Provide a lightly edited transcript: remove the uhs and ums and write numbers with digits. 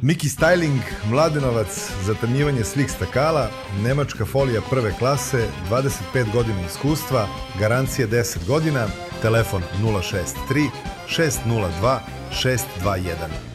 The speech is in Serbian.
Miki Styling, Mladenovac, zatamnjivanje slik stakala, nemačka folija prve klase, 25 godina iskustva, garancije 10 godina, telefon 063 602 621.